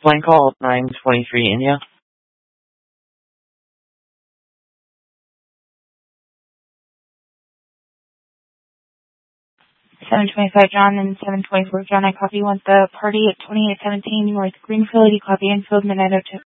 Flight call 923 India. 725 John and 724 John, I copy. Want the party at 2817 North Greenfield. You copy Enfield, Minetta